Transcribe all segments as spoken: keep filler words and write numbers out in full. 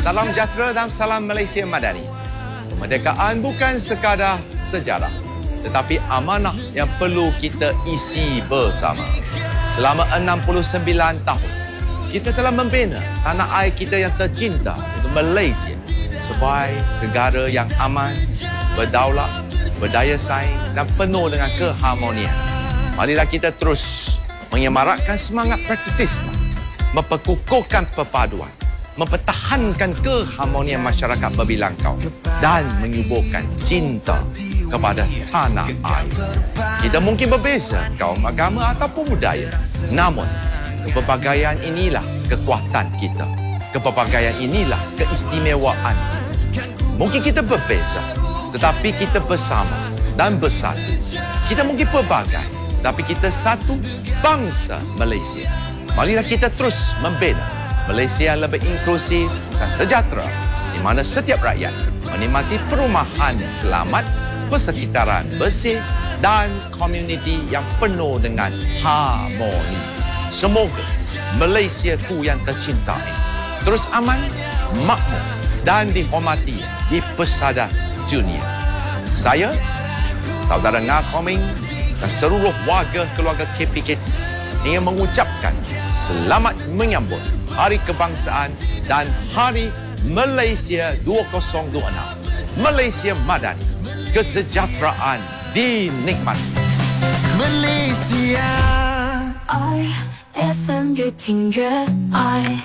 Salam sejahtera dan salam Malaysia Madani. Kemerdekaan bukan sekadar sejarah, tetapi amanah yang perlu kita isi bersama. Selama enam puluh sembilan tahun, kita telah membina tanah air kita yang tercinta, iaitu Malaysia, sebagai negara yang aman, berdaulat, berdaya saing dan penuh dengan keharmonian. Marilah kita terus menyemarakkan semangat patriotisme, memperkukuhkan perpaduan, mempertahankan keharmonian masyarakat berbilangkau dan menyuburkan cinta kepada tanah air. Kita mungkin berbeza kaum, agama ataupun budaya, namun kepelbagaian inilah kekuatan kita. Kepelbagaian inilah keistimewaan kita. Mungkin kita berbeza, tetapi kita bersama dan bersatu. Kita mungkin pelbagai, tapi kita satu bangsa Malaysia. Marilah kita terus membina Malaysia yang lebih inklusif dan sejahtera, di mana setiap rakyat menikmati perumahan selamat, persekitaran bersih dan komuniti yang penuh dengan harmoni. Semoga Malaysiaku yang tercinta ini terus aman, makmur dan dihormati di pesada dunia. Saya, saudara Nga Koming dan seluruh warga keluarga K P K T ingin mengucapkan selamat menyambut Hari Kebangsaan dan Hari Malaysia dua ribu dua puluh enam. Malaysia Madani, kesejahteraan dinikmati. Malaysia I F M 越听越爱。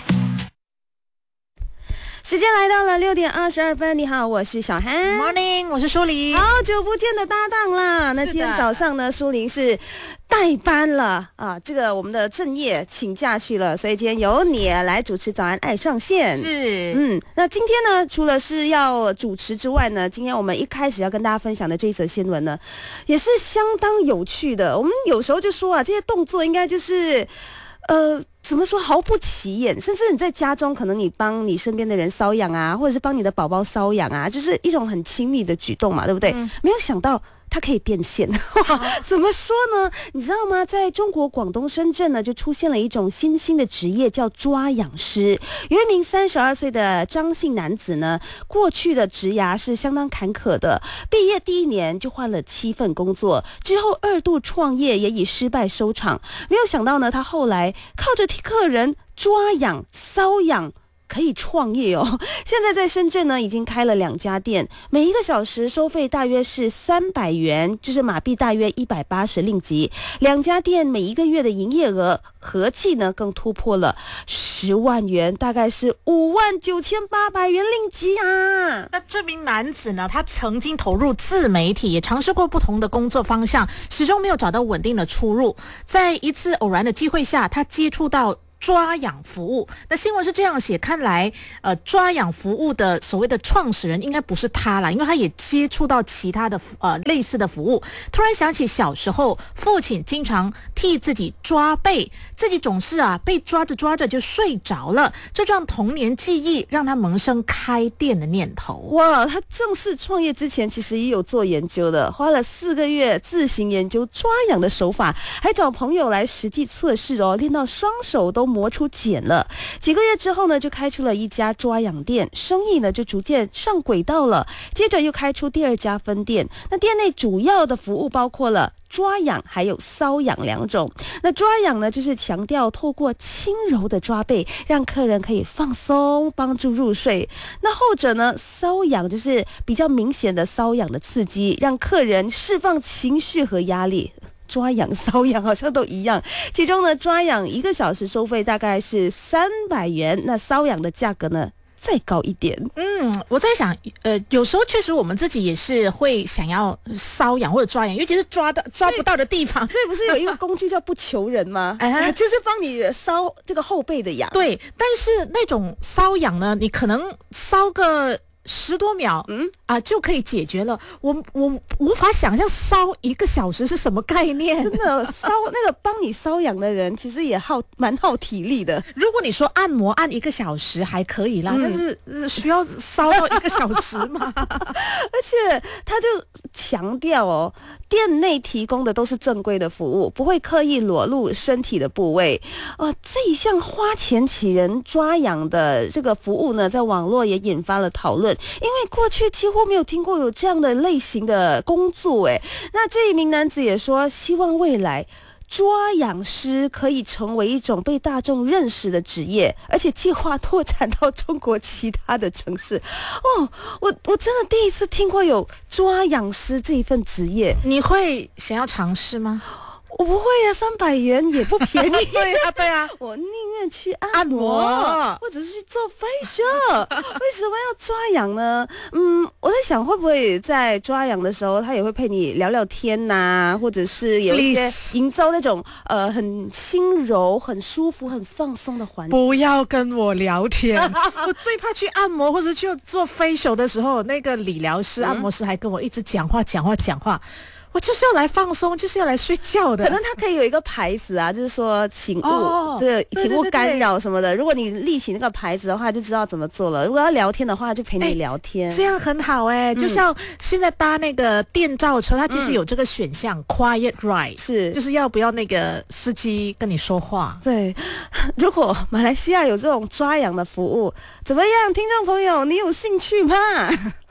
时间来到了六点二十二分，你好，我是小涵。 Morning， 我是舒玲。 好久不见的搭档啦！那今天早上呢，舒玲是代班了啊，这个我们的正业请假去了，所以今天由你来主持早安爱上线。 是， 嗯，那今天呢，除了是要主持之外呢，今天我们一开始要跟大家分享的这一则新闻呢，也是相当有趣的。我们有时候就说啊，这些动作应该就是，呃。怎么说毫不起眼，甚至你在家中可能你帮你身边的人搔痒啊，或者是帮你的宝宝搔痒啊，就是一种很亲密的举动嘛，对不对？嗯、没有想到它可以变现。怎么说呢？你知道吗？在中国广东深圳呢，就出现了一种新兴的职业，叫抓痒师。有一名三十二岁的张姓男子呢，过去的职涯是相当坎坷的，毕业第一年就换了七份工作，之后二度创业也以失败收场。没有想到呢，他后来靠着替客人抓痒、搔痒。可以创业哦！现在在深圳呢，已经开了两家店，每一个小时收费大约是三百元，就是马币大约一百八十令吉。两家店每一个月的营业额合计呢，更突破了十万元，大概是五万九千八百元令吉啊！ 那这名男子呢，他曾经投入自媒体，也尝试过不同的工作方向，始终没有找到稳定的出路。在一次偶然的机会下，他接触到抓痒服务。那新闻是这样写，看来呃抓痒服务的所谓的创始人应该不是他啦，因为他也接触到其他的呃类似的服务。突然想起小时候父亲经常替自己抓背，自己总是啊被抓着抓着就睡着了，这段童年记忆让他萌生开店的念头。 哇，他正式创业之前其实也有做研究的，花了四个月自行研究抓痒的手法，还找朋友来实际测试哦，练到双手都磨出茧了。几个月之后呢，就开出了一家抓痒店，生意呢就逐渐上轨道了。接着又开出第二家分店，那店内主要的服务包括了抓痒还有搔痒两种。那抓痒呢，就是强调透过轻柔的抓背，让客人可以放松，帮助入睡。那后者呢，搔痒就是比较明显的瘙痒的刺激，让客人释放情绪和压力。抓痒、搔痒好像都一样，其中呢，抓痒一个小时收费大概是三百元，那搔痒的价格呢再高一点。 嗯，我在想，呃，有时候确实我们自己也是会想要搔痒或者抓痒，尤其是抓到抓不到的地方。 所以不是有一个工具叫不求人吗？哎，就是帮你搔这个后背的痒。 对，但是那种搔痒呢，你可能搔个十多秒，嗯啊，就可以解决了。我我无法想象搔一个小时是什么概念。 真的搔那个帮你搔痒的人，其实也耗蛮耗体力的。 如果你说按摩按一个小时还可以啦，嗯、但是、呃、需要搔到一个小时嘛？ 而且他就强调哦， 店内提供的都是正规的服务，不会刻意裸露身体的部位。呃，这一项花钱请人抓痒的这个服务呢，在网络也引发了讨论，因为过去几乎没有听过有这样的类型的工作。诶，那这一名男子也说，希望未来抓痒师可以成为一种被大众认识的职业，而且计划拓展到中国其他的城市。哦，我我真的第一次听过有抓痒师这一份职业。 你会想要尝试吗？ 我不会呀、啊，三百元也不便宜。 对啊，对啊， 我宁愿去按按摩， 摩或者是去做 facial。为什么要抓痒呢？嗯，我在想会不会在抓痒的时候，他也会陪你聊聊天呐、啊，或者是有一些营造那种呃很轻柔、很舒服、很放松的环境。 不要跟我聊天，我最怕去按摩或者去做 facial 的时候，那个理疗师、按摩师还跟我一直讲话、讲话、讲话。我就是要来放松，就是要来睡觉的。 可能他可以有一个牌子啊，就是说请勿、 哦、 这个请勿干扰什么的。 对对对对， 如果你立起那个牌子的话，就知道怎么做了。如果要聊天的话，就陪你聊天。 这样很好哎、欸嗯，就像现在搭那个电召车，它其实有这个选项、嗯、，quiet ride， 是就是要不要那个司机跟你说话。 对，如果马来西亚有这种抓痒的服务，怎么样，听众朋友，你有兴趣吗？